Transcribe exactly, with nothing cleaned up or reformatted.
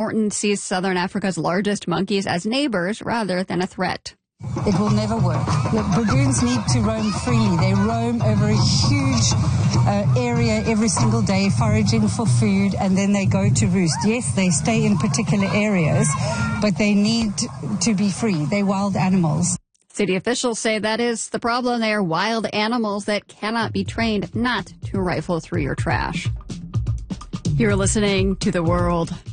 Morton sees southern Africa's largest monkeys as neighbors rather than a threat. It will never work. The baboons need to roam freely. They roam over a huge uh, area every single day, foraging for food, and then they go to roost. Yes, they stay in particular areas, but they need to be free. They're wild animals. City officials say that is the problem. They are wild animals that cannot be trained not to rifle through your trash. You're listening to The World.